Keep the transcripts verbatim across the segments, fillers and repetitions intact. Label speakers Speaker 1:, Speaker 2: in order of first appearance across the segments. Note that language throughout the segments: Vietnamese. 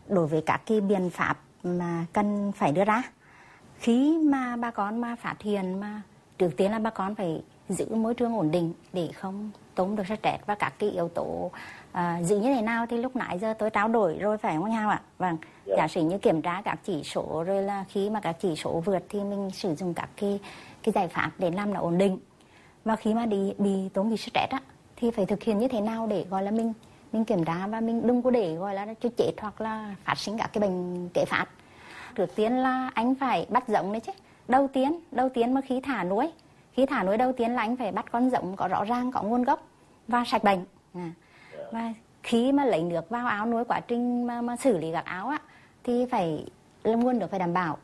Speaker 1: đối với các cái biện pháp mà cần phải đưa ra. Khi mà bà con mà phát hiện mà trước tiên là bà con phải giữ môi trường ổn định để không tốn được stress, và các cái yếu tố à, giữ như thế nào thì lúc nãy giờ tôi trao đổi rồi phải không nhau ạ? Vâng,
Speaker 2: Yeah.
Speaker 1: giả sử như kiểm tra các chỉ số, rồi là khi mà các chỉ số vượt thì mình sử dụng các cái cái giải pháp để làm nó ổn định. Và khi mà đi bị tốn bị stress á thì phải thực hiện như thế nào để gọi là mình mình kiểm tra và mình đừng có để gọi là cho chết hoặc là phát sinh các cái bệnh kể phát. Trước tiên là anh phải bắt giống đấy chứ. Đầu tiên, đầu tiên mà khi thả nuôi, khi thả nuôi đầu tiên là anh phải bắt con giống có rõ ràng, có nguồn gốc và sạch bệnh. À. Và khi mà lấy nước vào áo nuôi, quá trình mà, mà xử lý các áo á thì phải là nguồn nước phải đảm bảo.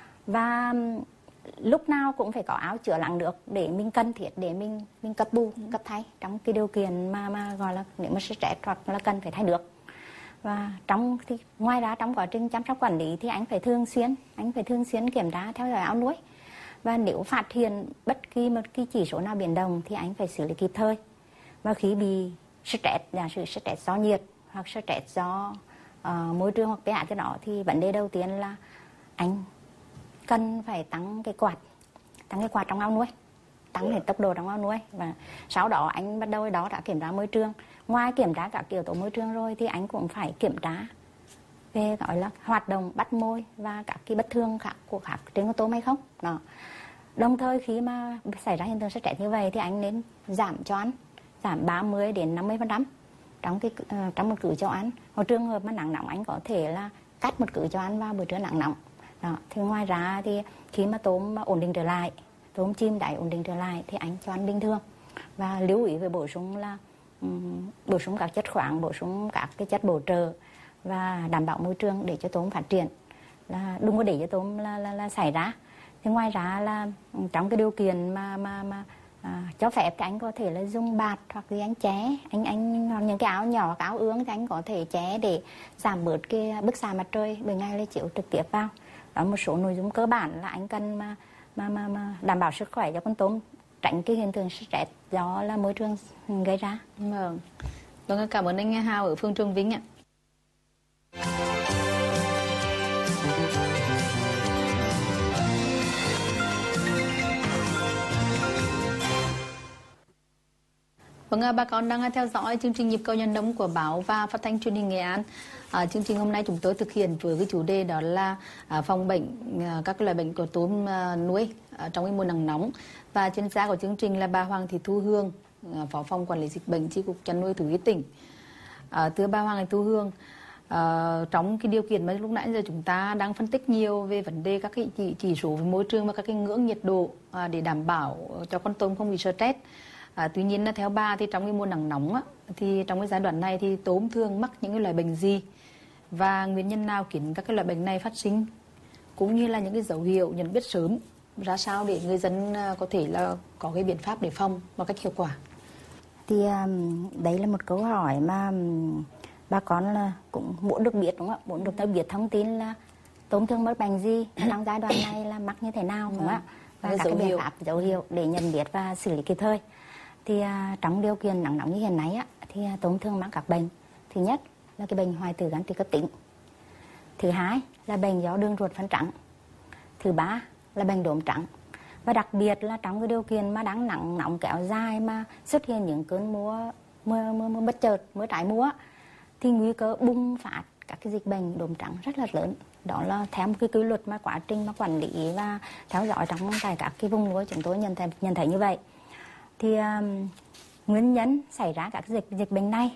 Speaker 1: Và lúc nào cũng phải có áo chứa lắng nước để mình cần thiết để mình mình cấp bù, cấp thay trong cái điều kiện mà mà gọi là nếu mà stress hoặc là cần phải thay nước. Và trong thì ngoài ra trong quá trình chăm sóc quản lý thì anh phải thường xuyên anh phải thường xuyên kiểm tra theo dõi áo nuôi. Và nếu phát hiện bất kỳ một cái chỉ số nào biến động thì anh phải xử lý kịp thời. Và khi bị stress, giả sử stress do nhiệt hoặc stress do uh, môi trường hoặc pH cho đó thì vấn đề đầu tiên là anh cần phải tăng cái quạt, tăng cái quạt trong ao nuôi, tăng cái tốc độ trong ao nuôi. Và sau đó anh bắt đầu đó đã kiểm tra môi trường. Ngoài kiểm tra các yếu tố môi trường rồi thì anh cũng phải kiểm tra về gọi là hoạt động bắt môi và các cái bất thường khác của khác trên con tôm hay không. Đó. Đồng thời khi mà xảy ra hiện tượng stress như vậy thì anh nên giảm cho ăn, giảm ba mươi đến năm mươi phần trăm trong cái uh, trong một cữ cho ăn. Hoặc trường hợp mà nắng nóng anh có thể là cắt một cữ cho ăn vào buổi trưa nắng nóng. Đó. Thì ngoài ra thì khi mà tôm ổn định trở lại, tôm chim đáy ổn định trở lại thì anh cho ăn bình thường. Và lưu ý về bổ sung là um, bổ sung các chất khoáng, bổ sung các cái chất bổ trợ và đảm bảo môi trường để cho tôm phát triển, là đừng có để cho tôm là, là, là xảy ra. Thì ngoài ra là trong cái điều kiện mà mà mà à, cho phép thì anh có thể là dùng bạt hoặc gì anh ché, anh anh hoặc những cái áo nhỏ, cái áo ướng thì anh có thể ché để giảm bớt cái bức xạ mặt trời bởi ngày là chiếu trực tiếp vào. Đó, một số nội dung cơ bản là anh cần mà mà mà, mà đảm bảo sức khỏe cho con tôm, tránh cái hiện tượng stress do là môi trường gây ra.
Speaker 3: Vâng, vâng, cảm ơn anh Hào ở phường Trường Vinh ạ. Vâng, bà con đang theo dõi chương trình Nhịp cầu Nhân Nông của báo và phát thanh truyền hình Nghệ An. À, chương trình hôm nay chúng tôi thực hiện với cái chủ đề đó là à, phòng bệnh à, các loại bệnh của tôm à, nuôi à, trong cái mùa nắng nóng. Và chuyên gia của chương trình là bà Hoàng Thị Thu Hương, à, phó phòng quản lý dịch bệnh chi cục chăn nuôi thú y tỉnh. À, thưa bà Hoàng Thị Thu Hương, à, trong cái điều kiện mà lúc nãy giờ chúng ta đang phân tích nhiều về vấn đề các cái chỉ, chỉ số về môi trường và các cái ngưỡng nhiệt độ à, để đảm bảo cho con tôm không bị stress. À, tuy nhiên là theo bà thì trong cái mùa nắng nóng á, thì trong cái giai đoạn này thì tôm thường mắc những cái loại bệnh gì và nguyên nhân nào khiến các cái loại bệnh này phát sinh, cũng như là những cái dấu hiệu nhận biết sớm ra sao để người dân có thể là có cái biện pháp để phòng một cách hiệu quả.
Speaker 1: Thì um, đấy là một câu hỏi mà um, bà con là cũng muốn được biết, đúng không ạ? Muốn được biết thông tin là tôm thường mắc bệnh gì trong giai đoạn này, là mắc như thế nào, đúng không ạ? Và các cái biện pháp dấu hiệu để nhận biết và xử lý kịp thời. Thì à, trong điều kiện nắng nóng như hiện nay á, thì à, tôm thường mắc các bệnh. Thứ nhất là cái bệnh hoại tử gan truy cấp tính. Thứ hai là bệnh do đường ruột phân trắng. Thứ ba là bệnh đốm trắng. Và đặc biệt là trong cái điều kiện mà đang nắng nóng kéo dài mà xuất hiện những cơn mưa mưa mưa, mưa bất chợt, mưa trái mùa, thì nguy cơ bùng phát các cái dịch bệnh đốm trắng rất là lớn. Đó là theo một cái quy luật mà quá trình mà quản lý và theo dõi trong tại các cái vùng nuôi chúng tôi nhận thấy, nhận thấy như vậy. Thì um, nguyên nhân xảy ra các dịch dịch bệnh này,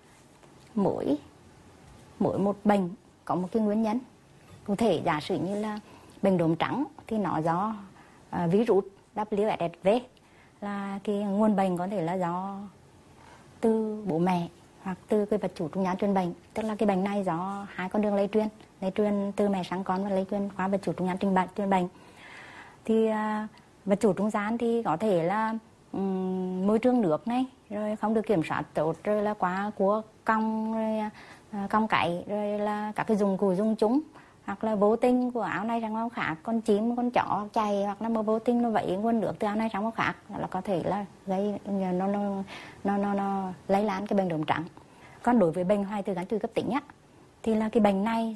Speaker 1: mỗi mỗi một bệnh có một cái nguyên nhân cụ thể. Giả sử như là bệnh đốm trắng thì nó do uh, virus W S S V, là cái nguồn bệnh có thể là do từ bố mẹ hoặc từ cái vật chủ trung gian truyền bệnh, tức là cái bệnh này do hai con đường lây truyền, lây truyền từ mẹ sang con và lây truyền qua vật chủ trung gian truyền bệnh. Thì uh, vật chủ trung gian thì có thể là um, môi trường nước này, rồi không được kiểm soát tốt, rồi là quá cua cong, rồi uh, cong cày, rồi là các cái dụng cụ dùng chúng, hoặc là vô tình của áo này sang áo khác, con chim, con chó chạy, hoặc là một vô tình nó vẩy nguồn nước từ áo này sang áo khác, là có thể là gây nó nó nó nó, nó lây lan cái bệnh đốm trắng. Còn đối với bệnh hoại tử gan truy cấp tính á, thì là cái bệnh này